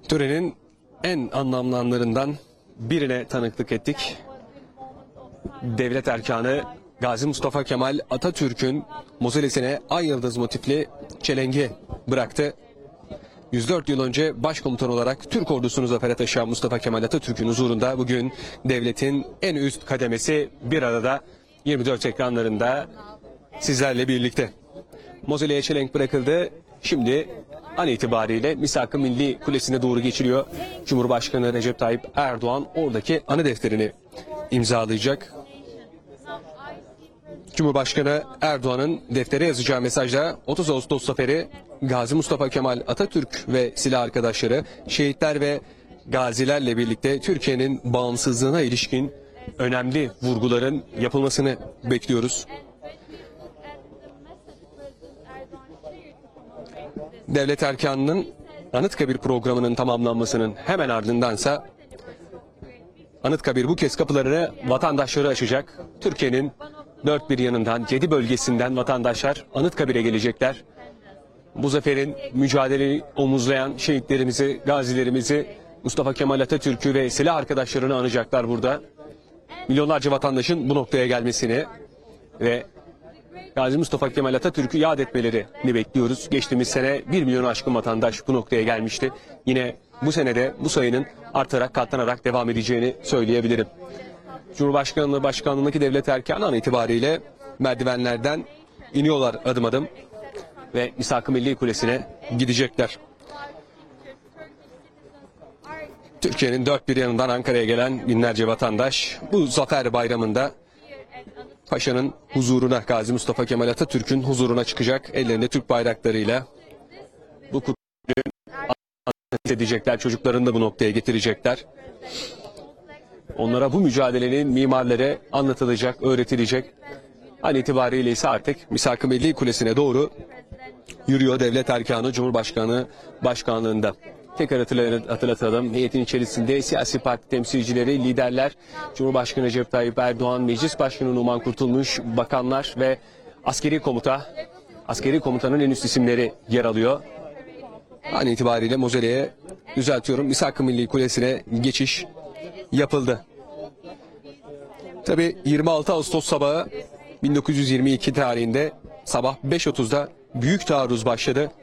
Törenin en anlamlı anlarından birine tanıklık ettik. Devlet erkanı Gazi Mustafa Kemal Atatürk'ün mozelesine ay yıldız motifli çelengi bıraktı. 104 yıl önce başkomutan olarak Türk ordusunu zafere taşıyan Mustafa Kemal Atatürk'ün huzurunda bugün devletin en üst kademesi bir arada 24 ekranlarında sizlerle birlikte. Mozeleye çelenk bırakıldı. Şimdi an itibariyle Misak-ı Milli Kulesi'ne doğru geçiliyor. Cumhurbaşkanı Recep Tayyip Erdoğan oradaki anı defterini imzalayacak. Cumhurbaşkanı Erdoğan'ın deftere yazacağı mesajda 30 Ağustos zaferi Gazi Mustafa Kemal Atatürk ve silah arkadaşları, şehitler ve gazilerle birlikte Türkiye'nin bağımsızlığına ilişkin önemli vurguların yapılmasını bekliyoruz. Devlet erkanının Anıtkabir programının tamamlanmasının hemen ardındansa Anıtkabir bu kez kapılarını vatandaşları açacak. Türkiye'nin dört bir yanından, 7 bölgesinden vatandaşlar Anıtkabir'e gelecekler. Bu zaferin mücadeleyi omuzlayan şehitlerimizi, gazilerimizi, Mustafa Kemal Atatürk'ü ve silah arkadaşlarını anacaklar burada. Milyonlarca vatandaşın bu noktaya gelmesini ve Gazi Mustafa Kemal Atatürk'ü yad etmelerini bekliyoruz. Geçtiğimiz sene 1 milyon aşkın vatandaş bu noktaya gelmişti. Yine bu senede bu sayının artarak, katlanarak devam edeceğini söyleyebilirim. Cumhurbaşkanlığı başkanlığındaki devlet erkanı an itibariyle merdivenlerden iniyorlar adım adım ve Misak-ı Milli Kulesi'ne gidecekler. Türkiye'nin dört bir yanından Ankara'ya gelen binlerce vatandaş bu zafer bayramında Paşa'nın huzuruna, Gazi Mustafa Kemal Atatürk'ün huzuruna çıkacak. Ellerinde Türk bayraklarıyla bu kutluyu edecekler. Çocuklarını da bu noktaya getirecekler. Onlara bu mücadelenin mimarları anlatılacak, öğretilecek. An itibariyle ise artık Misak-ı Milli Kulesi'ne doğru yürüyor devlet erkanı Cumhurbaşkanı başkanlığında. Tekrar hatırlatalım. Heyetin içerisinde siyasi parti temsilcileri, liderler, Cumhurbaşkanı Recep Tayyip Erdoğan, Meclis Başkanı Numan Kurtulmuş, bakanlar ve askeri komutanın en üst isimleri yer alıyor. An itibariyle mozeleye, Misak-ı Milli Kulesi'ne geçiş yapıldı. Tabii 26 Ağustos sabahı 1922 tarihinde sabah 5.30'da büyük taarruz başladı.